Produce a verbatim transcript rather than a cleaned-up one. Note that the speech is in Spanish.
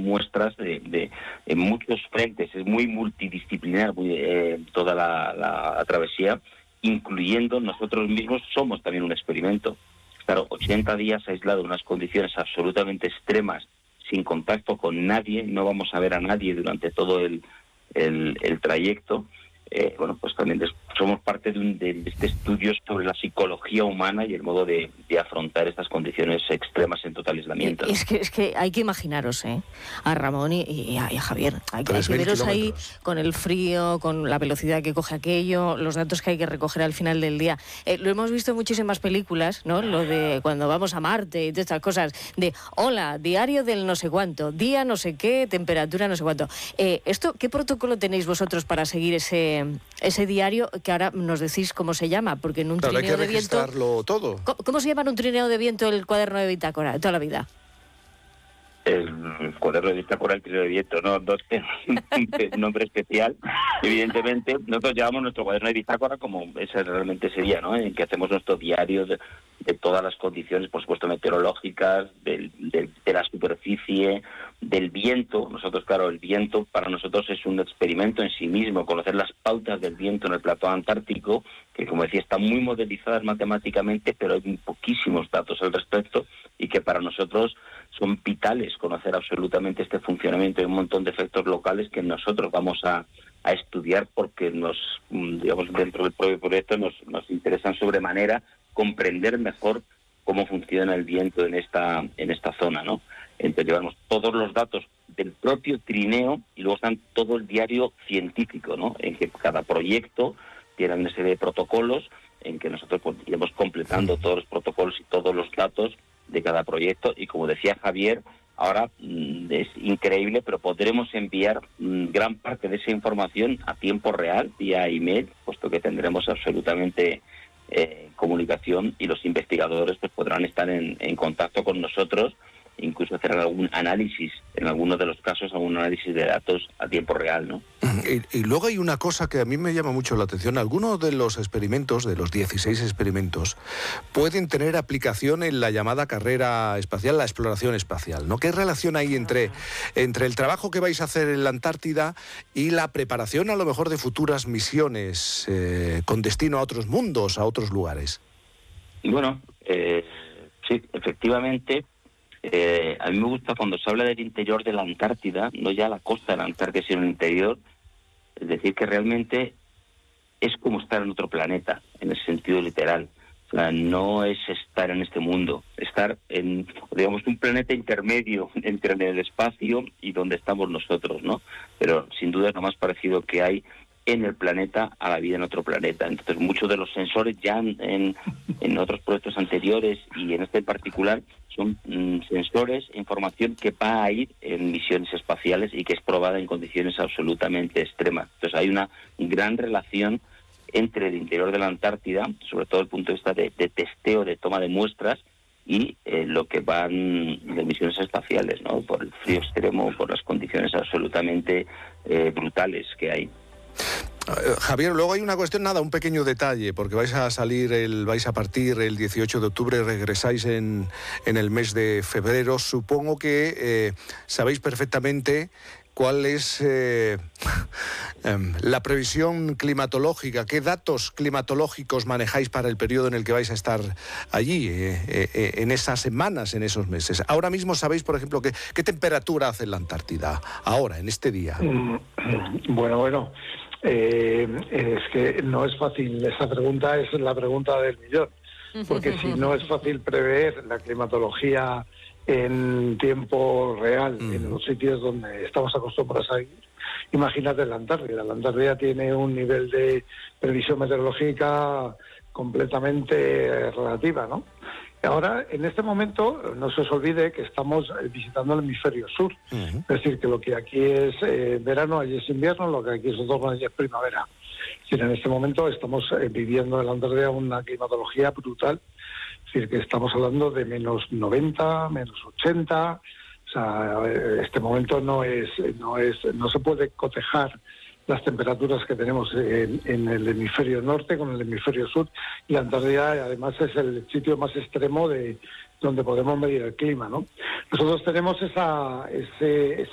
muestras de, de en muchos frentes. Es muy multidisciplinar muy, eh, toda la, la, la travesía, incluyendo nosotros mismos somos también un experimento. Claro, ochenta días aislado en unas condiciones absolutamente extremas, sin contacto con nadie, no vamos a ver a nadie durante todo el, el, el trayecto. Eh, bueno, pues también des- somos parte de, un, de este estudio sobre la psicología humana y el modo de, de afrontar estas condiciones extremas en total aislamiento, ¿no? Es que, es que hay que imaginaros, ¿eh? A Ramón y, y, a, y a Javier. Hay, hay que veros ahí con el frío, con la velocidad que coge aquello, los datos que hay que recoger al final del día. Eh, lo hemos visto en muchísimas películas, ¿no? Lo de cuando vamos a Marte y todas estas cosas, de hola, diario del no sé cuánto, día no sé qué, temperatura no sé cuánto. Eh, esto, ¿qué protocolo tenéis vosotros para seguir ese ese diario que ahora nos decís cómo se llama? Porque en un claro, trineo hay que de viento... registrarlo todo. ¿Cómo, ¿Cómo se llama en un trineo de viento el cuaderno de bitácora de toda la vida? El cuaderno de bitácora, el trineo de viento, no, no tiene un nombre especial. Evidentemente, nosotros llevamos nuestro cuaderno de bitácora como ese realmente sería, ¿no? En que hacemos nuestro diario de, de todas las condiciones, por supuesto, meteorológicas, del, del, de la superficie, del viento. Nosotros, claro, el viento para nosotros es un experimento en sí mismo, conocer las pautas del viento en el plató antártico, que como decía, están muy modelizadas matemáticamente, pero hay poquísimos datos al respecto y que para nosotros son vitales conocer absolutamente este funcionamiento y un montón de efectos locales que nosotros vamos a, a estudiar porque nos, digamos, dentro del propio proyecto nos, nos interesan sobremanera comprender mejor cómo funciona el viento en esta en esta zona, ¿no? Entonces llevamos todos los datos del propio trineo y luego están todo el diario científico, ¿no? En que cada proyecto tiene una serie de protocolos en que nosotros pues, iremos completando todos los protocolos y todos los datos de cada proyecto y como decía Javier, ahora mmm, es increíble, pero podremos enviar mmm, gran parte de esa información a tiempo real vía email, puesto que tendremos absolutamente eh, comunicación y los investigadores pues podrán estar en, en contacto con nosotros, incluso hacer algún análisis, en algunos de los casos algún análisis de datos a tiempo real, ¿no? Y, y luego hay una cosa que a mí me llama mucho la atención. Algunos de los experimentos, de los dieciséis experimentos, pueden tener aplicación en la llamada carrera espacial, la exploración espacial, ¿no? ¿Qué relación hay entre, entre el trabajo que vais a hacer en la Antártida y la preparación a lo mejor de futuras misiones eh, con destino a otros mundos, a otros lugares? Bueno, eh, sí, efectivamente. Eh, a mí me gusta cuando se habla del interior de la Antártida, no ya la costa de la Antártida, sino el interior, es decir, que realmente es como estar en otro planeta, en el sentido literal. O sea, no es estar en este mundo, estar en, digamos, un planeta intermedio entre el espacio y donde estamos nosotros, ¿no? Pero sin duda es lo más parecido que hay en el planeta a la vida en otro planeta. Entonces, muchos de los sensores ya en, en otros proyectos anteriores y en este en particular son mm, sensores, información que va a ir en misiones espaciales y que es probada en condiciones absolutamente extremas. Entonces, hay una gran relación entre el interior de la Antártida, sobre todo desde el punto de vista de, de testeo, de toma de muestras, y eh, lo que van de misiones espaciales, ¿no? Por el frío extremo, por las condiciones absolutamente eh, brutales que hay. Javier, luego hay una cuestión, nada, un pequeño detalle, porque vais a salir, el, vais a partir el dieciocho de octubre, regresáis en, en el mes de febrero. Supongo que eh, sabéis perfectamente cuál es eh, la previsión climatológica, qué datos climatológicos manejáis para el periodo en el que vais a estar allí, eh, eh, en esas semanas, en esos meses. Ahora mismo sabéis, por ejemplo, qué, qué temperatura hace en la Antártida, ahora, en este día. Bueno, bueno. Eh, es que no es fácil, esa pregunta es la pregunta del millón, porque si no es fácil prever la climatología en tiempo real mm. en los sitios donde estamos acostumbrados a ir, imagínate la Antártida. La Antártida tiene un nivel de previsión meteorológica completamente relativa, ¿no? Ahora, en este momento, no se os olvide que estamos visitando el hemisferio sur. Uh-huh. Es decir, que lo que aquí es eh, verano, allí es invierno, lo que aquí es otoño, allí es primavera. Es decir, en este momento estamos eh, viviendo en la Antártida una climatología brutal. Es decir, que estamos hablando de menos noventa, menos ochenta. O sea, este momento no es, no es, no se puede cotejar las temperaturas que tenemos en, en el hemisferio norte con el hemisferio sur, y la Antártida además es el sitio más extremo de donde podemos medir el clima, ¿no? Nosotros tenemos esa ese, ese